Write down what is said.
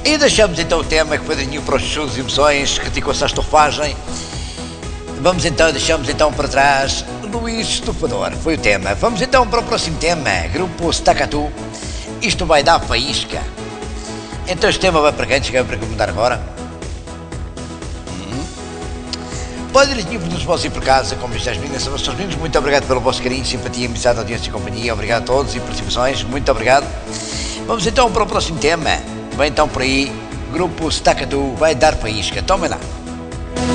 E deixamos então o tema que foi dedinho para os seus emoções, criticou-se a estofagem. Deixamos então para trás Luís Estufador, foi o tema. Vamos então para o próximo tema, Grupo Staccato. Isto vai dar faísca. Então este tema vai para quem? Chegamos para comentar agora. Podem ir nos vossos ir por casa, como as minhas, são vossos amigos. Muito obrigado pelo vosso carinho, simpatia, amizade, audiência e companhia. Obrigado a todos e participações. Muito obrigado. Vamos então para o próximo tema. Vem então por aí, Grupo Staccato vai dar faísca. Tomem lá.